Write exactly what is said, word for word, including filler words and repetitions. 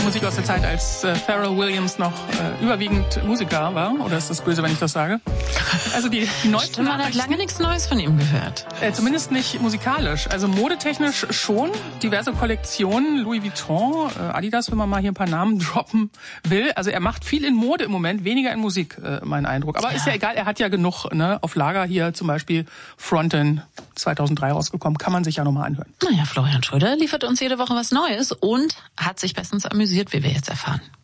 Musik aus der Zeit, als äh, Pharrell Williams noch äh, überwiegend Musiker war. Oder ist das böse, wenn ich das sage? Also die, die neuesten Stimmt, man hat lange nichts Neues von ihm gehört. Äh, zumindest nicht musikalisch. Also modetechnisch schon. Diverse Kollektionen, Louis Vuitton, äh, Adidas, wenn man mal hier ein paar Namen droppen will. Also er macht viel in Mode im Moment, weniger in Musik, äh, mein Eindruck. Aber ja. Ist ja egal, er hat ja genug, ne, auf Lager hier zum Beispiel Fronten zweitausenddrei rausgekommen. Kann man sich ja nochmal anhören. Naja, Florian Schröder liefert uns jede Woche was Neues und hat sich bestens amüsiert, wie wir jetzt erfahren.